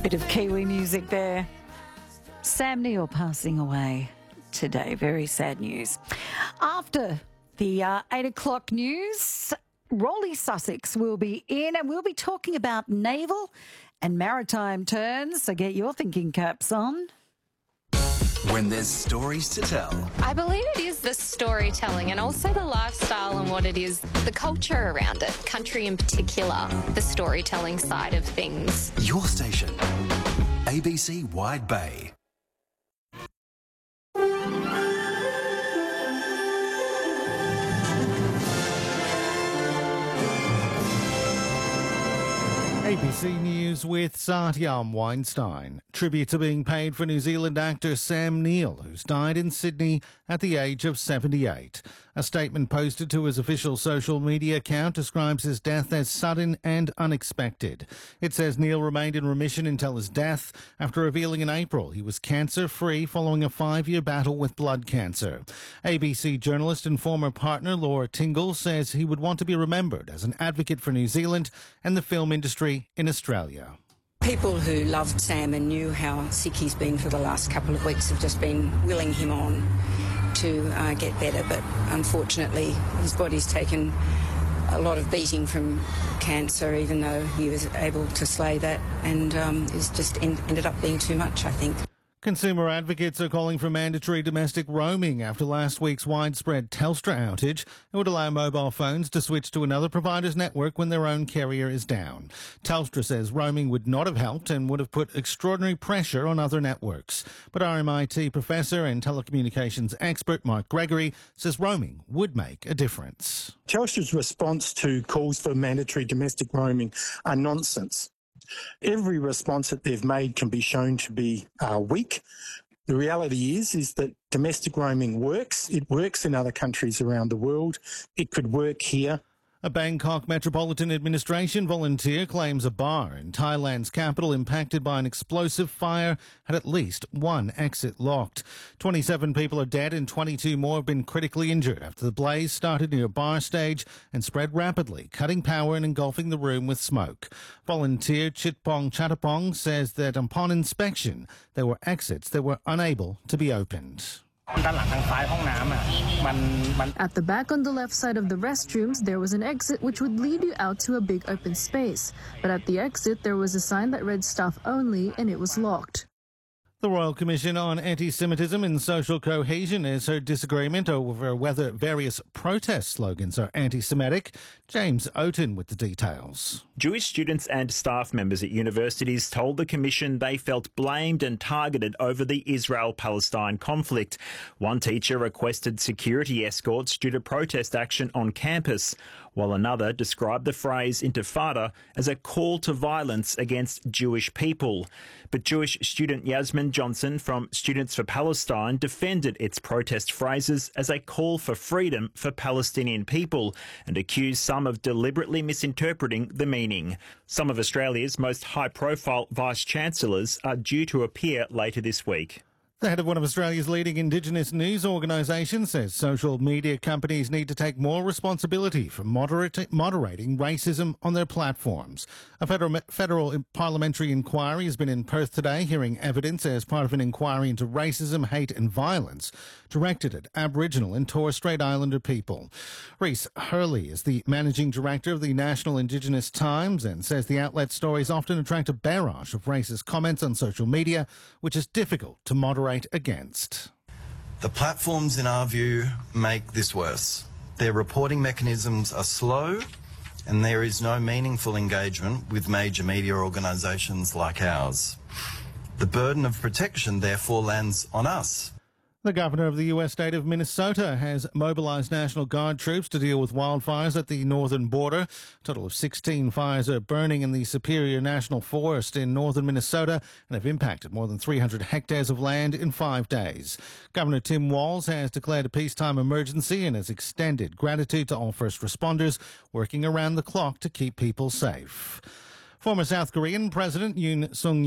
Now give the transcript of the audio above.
Bit of Kiwi music there. Sam Neill passing away today. Very sad news. After the 8 o'clock news, Rolly Sussex will be in and we'll be talking about naval and maritime terms. So get your thinking caps on. When there's stories to tell. I believe it is the storytelling and also the lifestyle and what it is, the culture around it, country in particular, the storytelling side of things. Your station, ABC Wide Bay. ABC News with Satyam Weinstein. Tributes are being paid for New Zealand actor Sam Neill, who's died in Sydney at the age of 78. A statement posted to his official social media account describes his death as sudden and unexpected. It says Neill remained in remission until his death after revealing in April he was cancer-free following a 5-year battle with blood cancer. ABC journalist and former partner Laura Tingle says he would want to be remembered as an advocate for New Zealand and the film industry in Australia. People who loved Sam and knew how sick he's been for the last couple of weeks have just been willing him on to get better, but unfortunately his body's taken a lot of beating from cancer, even though he was able to slay that, and it's just ended up being too much, I think. Consumer advocates are calling for mandatory domestic roaming after last week's widespread Telstra outage. It would allow mobile phones to switch to another provider's network when their own carrier is down. Telstra says roaming would not have helped and would have put extraordinary pressure on other networks. But RMIT professor and telecommunications expert Mark Gregory says roaming would make a difference. Telstra's response to calls for mandatory domestic roaming are nonsense. Every response that they've made can be shown to be weak. The reality is that domestic roaming works. It works in other countries around the world. It could work here. A Bangkok Metropolitan Administration volunteer claims a bar in Thailand's capital impacted by an explosive fire had at least one exit locked. 27 people are dead and 22 more have been critically injured after the blaze started near a bar stage and spread rapidly, cutting power and engulfing the room with smoke. Volunteer Chitpong Chatapong says that upon inspection, there were exits that were unable to be opened. At the back on the left side of the restrooms, there was an exit which would lead you out to a big open space. But at the exit, there was a sign that read staff only and it was locked. The Royal Commission on Anti-Semitism and Social Cohesion has heard disagreement over whether various protest slogans are anti-Semitic. James Oaten with the details. Jewish students and staff members at universities told the Commission they felt blamed and targeted over the Israel-Palestine conflict. One teacher requested security escorts due to protest action on campus, while another described the phrase Intifada as a call to violence against Jewish people. But Jewish student Yasmin Johnson from Students for Palestine defended its protest phrases as a call for freedom for Palestinian people and accused some of deliberately misinterpreting the meaning. Some of Australia's most high-profile vice-chancellors are due to appear later this week. The head of one of Australia's leading Indigenous news organisations says social media companies need to take more responsibility for moderating racism on their platforms. A federal parliamentary inquiry has been in Perth today, hearing evidence as part of an inquiry into racism, hate and violence directed at Aboriginal and Torres Strait Islander people. Reese Hurley is the managing director of the National Indigenous Times and says the outlet's stories often attract a barrage of racist comments on social media, which is difficult to moderate against. The platforms, in our view, make this worse. Their reporting mechanisms are slow and there is no meaningful engagement with major media organisations like ours. The burden of protection, therefore, lands on us. The governor of the US state of Minnesota has mobilized National Guard troops to deal with wildfires at the northern border. A total of 16 fires are burning in the Superior National Forest in northern Minnesota and have impacted more than 300 hectares of land in 5 days. Governor Tim Walz has declared a peacetime emergency and has extended gratitude to all first responders working around the clock to keep people safe. Former South Korean President Yoon Suk